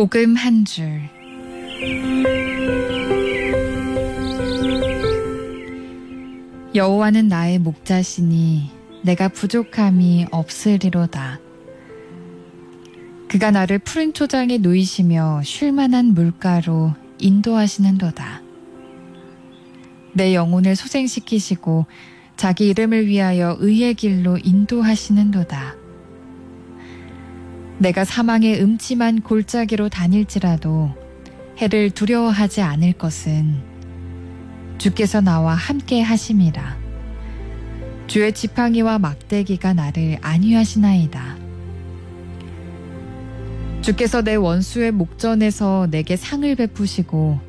복음 한 줄. 여호와는 나의 목자시니 내가 부족함이 없으리로다. 그가 나를 푸른 초장에 누이시며 쉴만한 물가로 인도하시는도다. 내 영혼을 소생시키시고 자기 이름을 위하여 의의 길로 인도하시는도다. 내가 사망의 음침한 골짜기로 다닐지라도 해를 두려워하지 않을 것은 주께서 나와 함께 하심이라. 주의 지팡이와 막대기가 나를 안위하시나이다. 주께서 내 원수의 목전에서 내게 상을 베푸시고